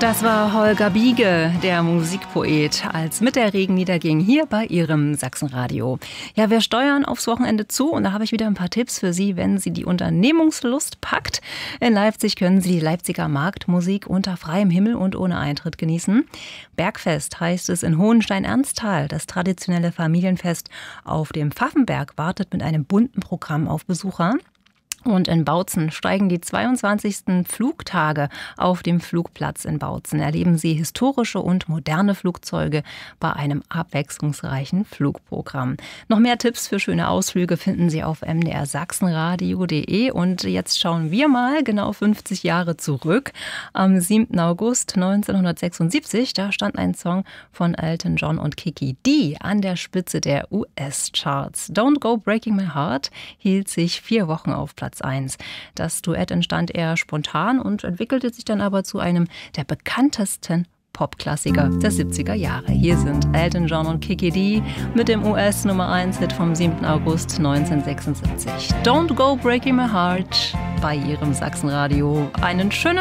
Das war Holger Biege, der Musikpoet, als mit der Regen niederging, hier bei Ihrem Sachsenradio. Ja, wir steuern aufs Wochenende zu und da habe ich wieder ein paar Tipps für Sie, wenn Sie die Unternehmungslust packt. In Leipzig können Sie die Leipziger Marktmusik unter freiem Himmel und ohne Eintritt genießen. Bergfest heißt es in Hohenstein-Ernsthal. Das traditionelle Familienfest auf dem Pfaffenberg wartet mit einem bunten Programm auf Besucher. Und in Bautzen steigen die 22. Flugtage auf dem Flugplatz in Bautzen. Erleben Sie historische und moderne Flugzeuge bei einem abwechslungsreichen Flugprogramm. Noch mehr Tipps für schöne Ausflüge finden Sie auf mdrsachsenradio.de. Und jetzt schauen wir mal genau 50 Jahre zurück. Am 7. August 1976, da stand ein Song von Elton John und Kiki Dee an der Spitze der US-Charts. Don't Go Breaking My Heart hielt sich 4 Wochen auf Platz 1. Das Duett entstand eher spontan und entwickelte sich dann aber zu einem der bekanntesten Popklassiker der 70er Jahre. Hier sind Elton John und Kiki Dee mit dem US-Nummer-1-Hit vom 7. August 1976. Don't Go Breaking My Heart bei Ihrem Sachsenradio. Einen schönen